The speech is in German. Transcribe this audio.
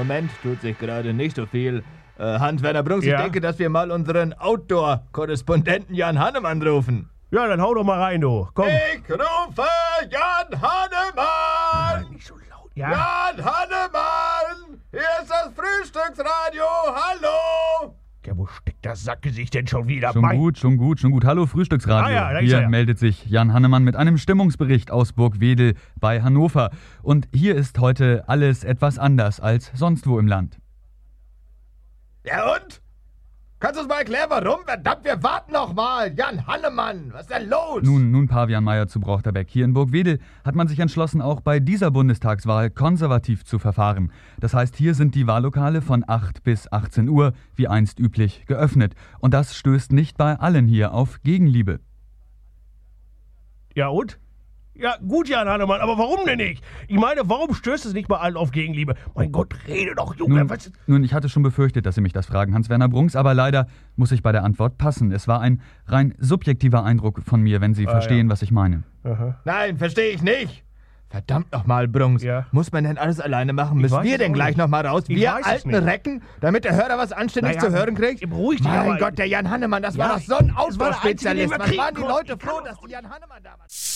Moment tut sich gerade nicht so viel. Hans-Werner Brunks, Ja? ich denke, dass wir mal unseren Outdoor-Korrespondenten Jan Hannemann rufen. Ja, dann hau doch mal rein, du. Komm. Ich rufe Jan Hannemann! Nicht so laut. Ja? Jan Hannemann! Hier ist das Frühstücksradio, hallo! Ja, wo steckt das Sackgesicht denn schon wieder? Schon gut. Hallo Frühstücksradio. Ah ja, da ist Hier er ja. meldet sich Jan Hannemann mit einem Stimmungsbericht aus Burgwedel bei Hannover. Und hier ist heute alles etwas anders als sonst wo im Land. Ja und? Kannst du uns mal erklären, warum? Verdammt, wir warten noch mal! Jan Hannemann, was ist denn los? Nun Pavian Meier zu Brochterbeck. Hier in Burgwedel hat man sich entschlossen, auch bei dieser Bundestagswahl konservativ zu verfahren. Das heißt, hier sind die Wahllokale von 8 bis 18 Uhr, wie einst üblich, geöffnet. Und das stößt nicht bei allen hier auf Gegenliebe. Ja, und? Ja, gut, Jan Hannemann, aber warum denn nicht? Ich meine, warum stößt es nicht bei allen auf Gegenliebe? Mein Gott, rede doch, Junge. Nun, ich hatte schon befürchtet, dass Sie mich das fragen, Hans-Werner Brunks, aber leider muss ich bei der Antwort passen. Es war ein rein subjektiver Eindruck von mir, wenn Sie verstehen, was ich meine. Aha. Nein, verstehe ich nicht. Verdammt nochmal, Brunks. Ja. Muss man denn alles alleine machen? Müssen weiß wir es denn auch gleich nicht. nochmal raus? Ich Wir weiß es alten nicht. Recken, damit der Hörer was Anständiges Naja, zu hören kriegt? beruhig dich, Mein aber- Gott, der Jan Hannemann, das Ja, war doch so ein das war der einzige, den Outdoor-Spezialist. wir Was kriegen waren die konnten. Leute Ich kann froh, doch- dass die Jan Hannemann damals...